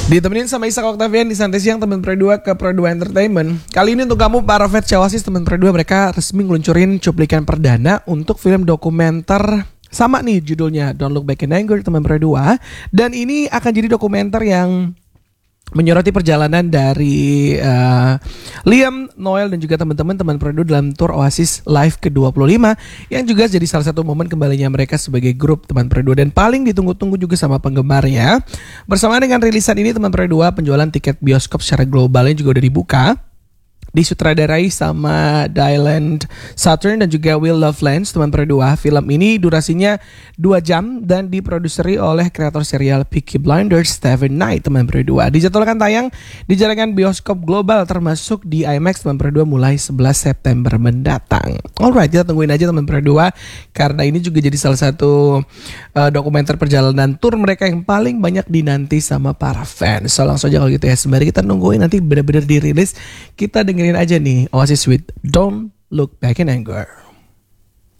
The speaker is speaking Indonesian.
Ditemenin sama Ishak Octavian di Santai Siang teman Pro 2 ke Pro 2 Entertainment. Kali ini untuk kamu para fans Oasis teman Pro 2, mereka resmi ngeluncurin cuplikan perdana untuk film dokumenter sama nih judulnya Don't Look Back in Anger teman Pro 2. Dan ini akan jadi dokumenter yang menyoroti perjalanan dari Liam, Noel dan juga teman-teman teman Pro 2 dalam tour Oasis Live ke-25 yang juga jadi salah satu momen kembalinya mereka sebagai grup teman Pro 2 dan paling ditunggu-tunggu juga sama penggemarnya. Bersamaan dengan rilisan ini teman Pro 2, penjualan tiket bioskop secara globalnya juga udah dibuka. Disutradarai sama Dylan Saturn dan juga Will Loveland teman Pro 2. Film ini durasinya 2 jam dan diproduseri oleh kreator serial Peaky Blinders Steven Knight teman Pro 2. Dijadwalkan tayang di jaringan bioskop global termasuk di IMAX teman Pro 2 mulai 11 September mendatang. Alright, kita tungguin aja teman Pro 2 karena ini juga jadi salah satu dokumenter perjalanan tour mereka yang paling banyak dinanti sama para fans. So langsung aja kalau gitu ya, sembari kita nungguin nanti benar-benar dirilis, kita dengerin aja nih Oasis with Don't Look Back in Anger.